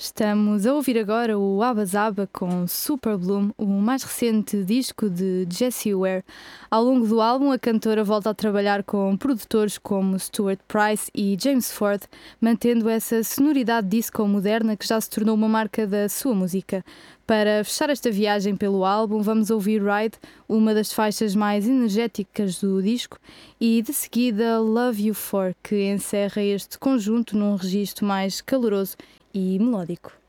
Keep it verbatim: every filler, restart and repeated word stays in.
Estamos a ouvir agora o Abba Zaba com Super Bloom, o mais recente disco de Jessie Ware. Ao longo do álbum, a cantora volta a trabalhar com produtores como Stuart Price e James Ford, mantendo essa sonoridade disco moderna que já se tornou uma marca da sua música. Para fechar esta viagem pelo álbum, vamos ouvir Ride, uma das faixas mais energéticas do disco, e de seguida Love You For, que encerra este conjunto num registro mais caloroso e melódico.